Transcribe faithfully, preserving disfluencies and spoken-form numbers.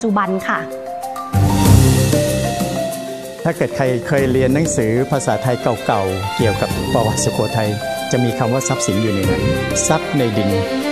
ปัจจุบันค่ะถ้าเกิดใครเคยเรียนหนังสือภาษาไทยเก่าๆเกี่ยวกับประวัติสุโขทัยจะมีคำว่าทรัพย์สินอยู่ในนั้นทรัพย์ในดิน